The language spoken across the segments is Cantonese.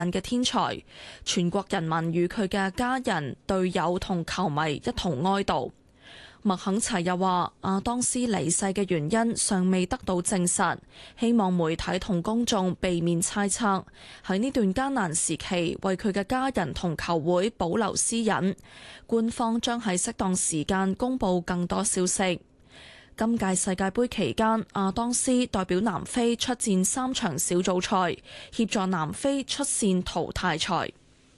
嘅天才，全國人民與佢嘅家人、隊友同球迷一同哀悼。麥肯齊又話，亞當斯離世嘅原因尚未得到證實，希望媒體同公眾避免猜測，喺呢段艱難時期為佢嘅家人同球會保留私隱。官方將喺適當時間公佈更多消息。今屆世界盃期間，亞當斯代表南非出戰3場小組賽，協助南非出線淘汰賽。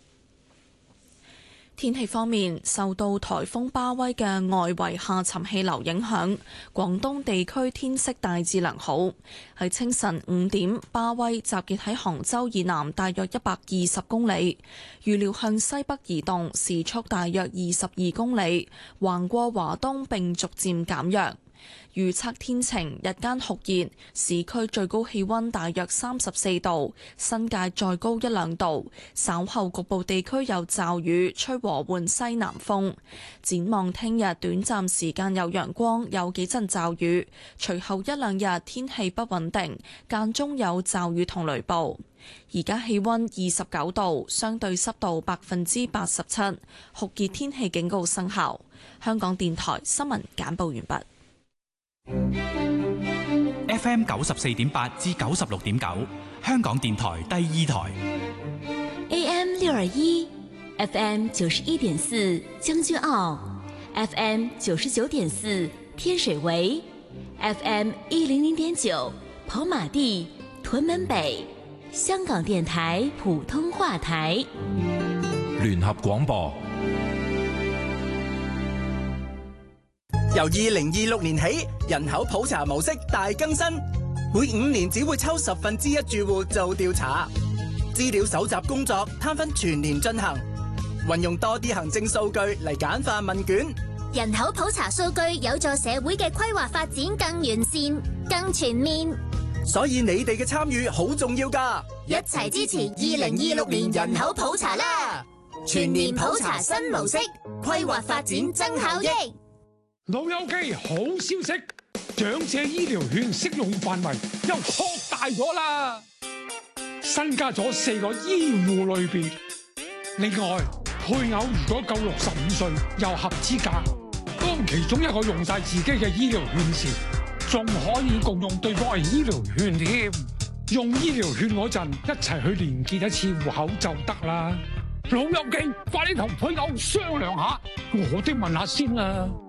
天氣方面，受到颱風巴威嘅外圍下沉氣流影響，廣東地區天色大致良好。喺清晨5點，巴威集結喺杭州以南大約120公里，預料向西北移動，時速大約22公里，橫過華東並逐漸減弱。預測天晴，日間酷熱，市區最高氣溫大約34度，新界再高1-2度。稍後局部地區有驟雨，吹和緩西南風。展望聽日短暫時間有陽光，有幾陣驟雨，隨後1-2日天氣不穩定，間中有驟雨同雷暴。而家氣溫29度，相對濕度87%，酷熱天氣警告生效。香港電台新聞簡報完畢。 FM 94.8至96.9，香港電台第2台。 AM 621 FM 91.4將軍澳 FM 99.4天水圍 FM 100.9跑馬地屯門北，香港電台普通話台。 聯合廣播。 由2026年起，人口普查模式大更新，每5年只會抽1/10住戶做調查，資料搜集工作攤分全年進行，運用多啲行政數據嚟簡化問卷。 人口普查數據有助社會嘅規劃發展更完善、更全面。 所以你哋嘅參與好重要㗎， 一齊支持2026年人口普查啦！全年普查新模式，規劃發展增效益。 老友記，好消息，長者醫療券適用範圍又擴大咗啦，新加咗4個醫護類別。另外，配偶如果夠65歲又合資格，當其中一個用晒自己嘅醫療券時，仲可以共用對方嘅醫療券添。用醫療券嗰陣，一齊去連結一次戶口就得啦。老友記，快啲同配偶商量下，我哋問下先啦。